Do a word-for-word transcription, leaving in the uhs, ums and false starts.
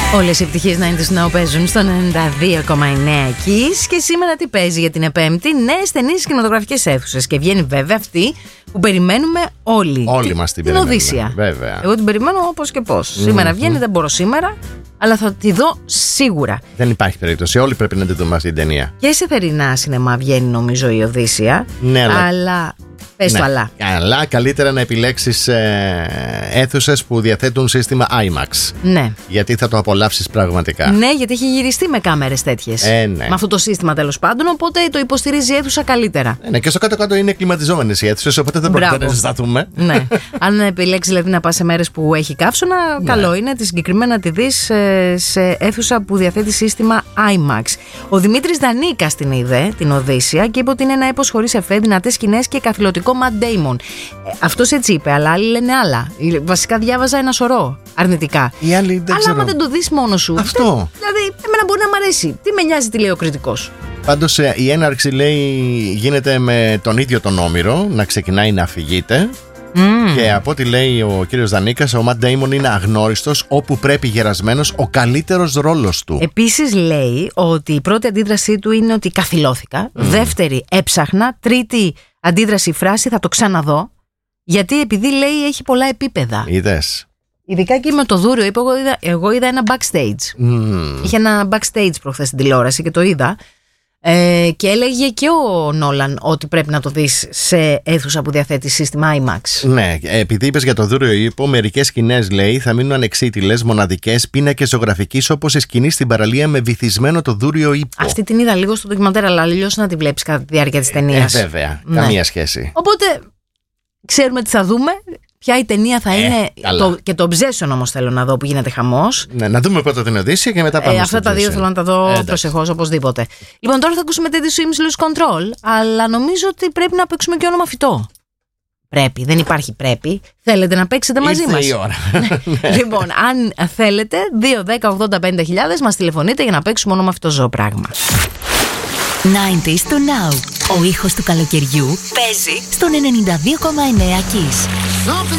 Όλες οι επιτυχίες ενενήντα Now παίζουν στο ενενήντα δύο κόμμα εννέα Kiss. Και σήμερα τι παίζει για την Επέμπτη? Νέες ταινίες κινηματογραφικές αίθουσες. Και βγαίνει βέβαια αυτή που περιμένουμε όλοι. Όλοι μας την, την περιμένουμε. Οδύσσια. Βέβαια. Εγώ την περιμένω όπως και πώς. Mm-hmm. Σήμερα βγαίνει, δεν μπορώ σήμερα, αλλά θα τη δω σίγουρα. Δεν υπάρχει περίπτωση. Όλοι πρέπει να τη δούμε αυτή την ταινία. Και σε θερινά σινεμά βγαίνει νομίζω η Οδύσσια. Ναι, αλλά. αλλά... Πες ναι. το αλλά. Αλλά καλύτερα να επιλέξεις ε, αίθουσες που διαθέτουν σύστημα άιμαξ. Ναι. Γιατί θα το απολαύσεις πραγματικά. Ναι, γιατί έχει γυριστεί με κάμερες τέτοιες. Ε, ναι. Με αυτό το σύστημα τέλος πάντων, οπότε το υποστηρίζει η αίθουσα καλύτερα. Ε, ναι, και στο κάτω-κάτω είναι κλιματιζόμενες οι αίθουσες, οπότε δεν πρόκειται να ζεσταθούμε. Ναι. Αν επιλέξεις δηλαδή να πας σε μέρες που έχει καύσωνα, ναι. καλό είναι τη συγκεκριμένα να τη δεις σε αίθουσα που διαθέτει σύστημα άιμαξ. Ο Δημήτρης Δανίκας την είδε, την Οδύσσια, και είπε ότι είναι ένα έπος χωρίς εφέ, δυνατές σκηνές και καθηλωτικό Matt Damon. Ε, αυτός έτσι είπε, αλλά άλλοι λένε άλλα. Βασικά διάβαζα ένα σωρό αρνητικά. Οι άλλοι δεν αλλά ξέρω. άμα δεν το δεις μόνος σου. Αυτό. Δεν, δηλαδή, εμένα μπορεί να μ' αρέσει. Τι με νοιάζει τι λέει ο κριτικός. Πάντως η έναρξη λέει γίνεται με τον ίδιο τον Όμηρο να ξεκινάει να αφηγείται. Mm. Και από ό,τι λέει ο κύριος Δανίκας, ο Matt Damon είναι αγνώριστος, όπου πρέπει γερασμένος, ο καλύτερος ρόλος του. Επίσης λέει ότι η πρώτη αντίδρασή του είναι ότι καθυλώθηκα. Mm. Δεύτερη, έψαχνα. Τρίτη αντίδραση, φράση, θα το ξαναδώ. Γιατί επειδή λέει έχει πολλά επίπεδα. Είδες. Ειδικά και με το Δούριο, είπε, εγώ είδα, εγώ είδα ένα backstage. Mm. Είχε ένα backstage προχθές στην τηλεόραση και το είδα. Ε, και έλεγε και ο Νόλαν ότι πρέπει να το δεις σε αίθουσα που διαθέτει σύστημα άιμαξ. Ναι, επειδή είπες για το Δούριο ύπο, μερικές σκηνές λέει θα μείνουν ανεξίτηλες, μοναδικές, πίνακες ζωγραφικής, όπως η σκηνή στην παραλία με βυθισμένο το Δούριο ύπο. Αυτή την είδα λίγο στο ντοκιμαντέρ, αλλά αλλιώς να τη βλέπεις κατά τη διάρκεια της ταινίας. Ε, βέβαια, ναι. καμία σχέση. Οπότε ξέρουμε τι θα δούμε. Ποια η ταινία θα ε, είναι. Το, και το Obsession όμως θέλω να δω που γίνεται χαμός. Ναι, να δούμε πρώτα την Οδύσσια και μετά πάμε. Ε, αυτά τα δύο θέλω να τα δω ε, προσεχώς οπωσδήποτε. Λοιπόν, τώρα θα ακούσουμε Teddy Swims Lose Control, αλλά νομίζω ότι πρέπει να παίξουμε και όνομα φυτό. Πρέπει, δεν υπάρχει πρέπει. Θέλετε να παίξετε μαζί Ήρθε μας? η ώρα. Λοιπόν, αν θέλετε, δύο δέκα ογδόντα πέντε χιλιάδες μας τηλεφωνείτε για να παίξουμε όνομα φυτό ζωοπράγμα. ενενήντα στο Now. Ο ήχος του καλοκαιριού παίζει στον ενενήντα δύο κόμμα εννέα Kiss.